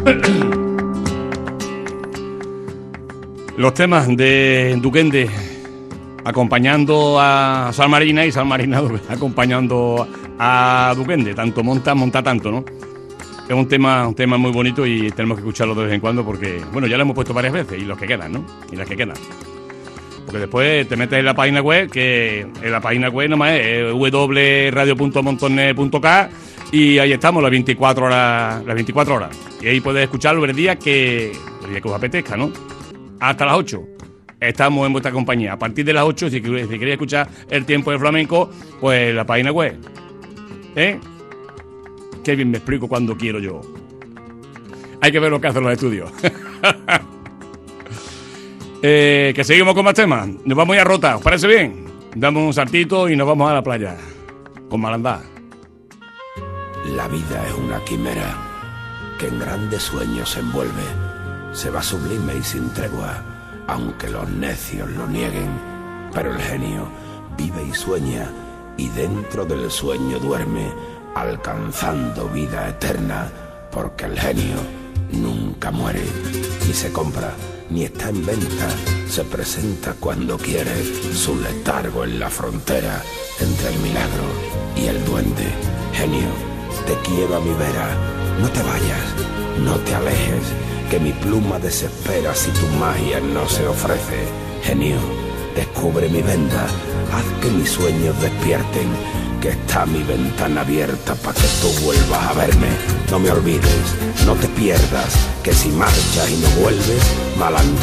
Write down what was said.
Los temas de Duquende acompañando a Sal Marina y Sal Marina acompañando a Duquende. Tanto monta tanto, ¿no? Es un tema muy bonito y tenemos que escucharlo de vez en cuando porque, bueno, ya lo hemos puesto varias veces y los que quedan, ¿no? Y las que quedan. Porque después te metes en la página web, que en la página web nomás es www.radio.montones.k y ahí estamos las 24 horas. Y ahí puedes escucharlo el día que os apetezca, ¿no? Hasta las 8 estamos en vuestra compañía. A partir de las 8, si queréis escuchar el tiempo del flamenco, pues la página web. Qué bien me explico cuando quiero yo. Hay que ver lo que hacen los estudios. Que seguimos con más temas. Nos vamos a ir a Rota, ¿os parece bien? Damos un saltito y nos vamos a la playa con Malandá. La vida es una quimera que en grandes sueños se envuelve. Se va sublime y sin tregua, aunque los necios lo nieguen. Pero el genio vive y sueña, y dentro del sueño duerme, alcanzando vida eterna, porque el genio nunca muere, ni se compra, ni está en venta, se presenta cuando quiere, su letargo en la frontera, entre el milagro y el duende. Genio, te quiero a mi vera, no te vayas, no te alejes, que mi pluma desespera si tu magia no se ofrece. Genio, descubre mi venda, haz que mis sueños despierten, que está mi ventana abierta para que tú vuelvas a verme. No me olvides, no te pierdas, que si marchas y no vuelves, malandro